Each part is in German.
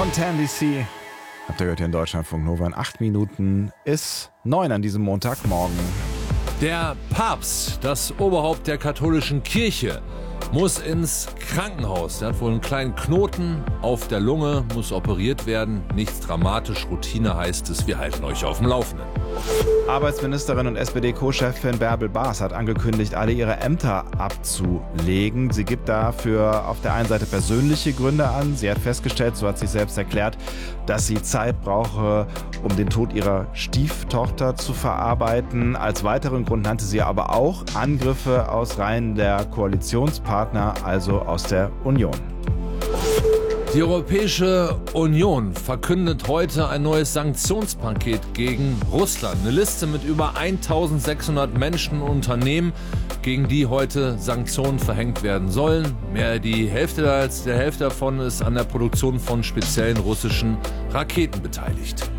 Fontaine DC. Habt ihr gehört hier in Deutschlandfunk Nova in 8 Minuten ist 9 an diesem Montagmorgen. Der Papst, das Oberhaupt der katholischen Kirche, muss ins Krankenhaus. Er hat wohl einen kleinen Knoten auf der Lunge, muss operiert werden. Nichts dramatisch, Routine heißt es. Wir halten euch auf dem Laufenden. Arbeitsministerin und SPD-Co-Chefin Bärbel Baas hat angekündigt, alle ihre Ämter abzulegen. Sie gibt dafür auf der einen Seite persönliche Gründe an. Sie hat festgestellt, so hat sie selbst erklärt, dass sie Zeit brauche, um den Tod ihrer Stieftochter zu verarbeiten. Als weiteren Grund nannte sie aber auch Angriffe aus Reihen der Koalitionspartner, also aus der Union. Die Europäische Union verkündet heute ein neues Sanktionspaket gegen Russland. Eine Liste mit über 1600 Menschen und Unternehmen, gegen die heute Sanktionen verhängt werden sollen. Mehr die Hälfte als der Hälfte davon ist an der Produktion von speziellen russischen Raketen beteiligt.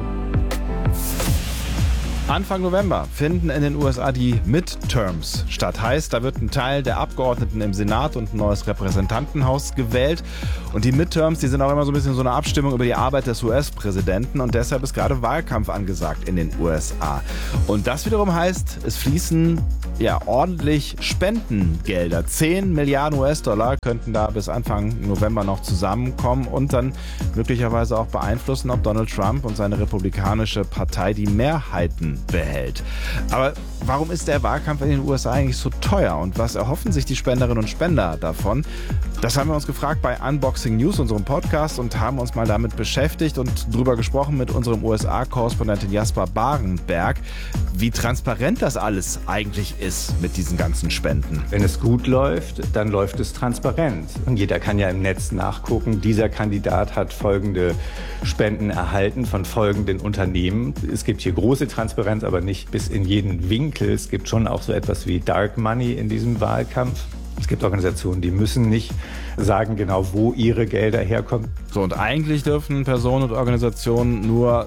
Anfang November finden in den USA die Midterms statt. Heißt, da wird ein Teil der Abgeordneten im Senat und ein neues Repräsentantenhaus gewählt. Und die Midterms, die sind auch immer so ein bisschen so eine Abstimmung über die Arbeit des US-Präsidenten. Und deshalb ist gerade Wahlkampf angesagt in den USA. Und das wiederum heißt, es fließen ordentlich Spendengelder. 10 Milliarden US-Dollar könnten da bis Anfang November noch zusammenkommen und dann möglicherweise auch beeinflussen, ob Donald Trump und seine republikanische Partei die Mehrheiten behält. Aber warum ist der Wahlkampf in den USA eigentlich so teuer und was erhoffen sich die Spenderinnen und Spender davon? Das haben wir uns gefragt bei Unboxing News, unserem Podcast, und haben uns mal damit beschäftigt und drüber gesprochen mit unserem USA-Korrespondenten Jasper Barenberg, wie transparent das alles eigentlich ist mit diesen ganzen Spenden. Wenn es gut läuft, dann läuft es transparent. Und jeder kann ja im Netz nachgucken, dieser Kandidat hat folgende Spenden erhalten von folgenden Unternehmen. Es gibt hier große Transparenz, aber nicht bis in jeden Winkel. Es gibt schon auch so etwas wie Dark Money in diesem Wahlkampf. Es gibt Organisationen, die müssen nicht sagen genau, wo ihre Gelder herkommen. So, und eigentlich dürfen Personen und Organisationen nur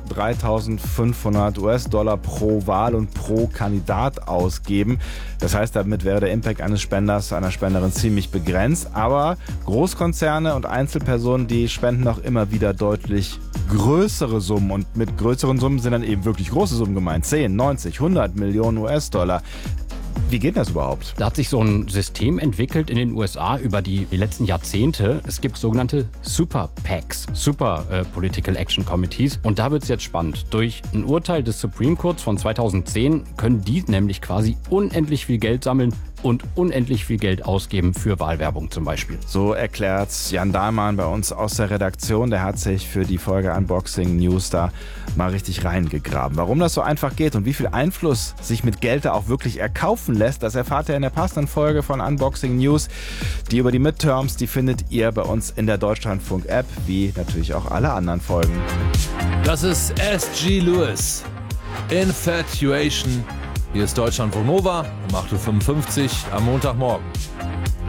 3.500 US-Dollar pro Wahl und pro Kandidat ausgeben. Das heißt, damit wäre der Impact eines Spenders, einer Spenderin ziemlich begrenzt. Aber Großkonzerne und Einzelpersonen, die spenden noch immer wieder deutlich größere Summen. Und mit größeren Summen sind dann eben wirklich große Summen gemeint. 10, 90, 100 Millionen US-Dollar. Wie geht das überhaupt? Da hat sich so ein System entwickelt in den USA über die letzten Jahrzehnte. Es gibt sogenannte Super PACs, Super Political Action Committees. Und da wird es jetzt spannend. Durch ein Urteil des Supreme Courts von 2010 können die nämlich quasi unendlich viel Geld sammeln und unendlich viel Geld ausgeben für Wahlwerbung zum Beispiel. So erklärt Jan Dahlmann bei uns aus der Redaktion. Der hat sich für die Folge Unboxing News da mal richtig reingegraben. Warum das so einfach geht und wie viel Einfluss sich mit Geld da auch wirklich erkaufen lässt, das erfahrt ihr in der passenden Folge von Unboxing News. Die über die Midterms, die findet ihr bei uns in der Deutschlandfunk-App, wie natürlich auch alle anderen Folgen. Das ist S.G. Lewis. Infatuation. Hier ist Deutschlandfunk Nova um 8.55 Uhr am Montagmorgen.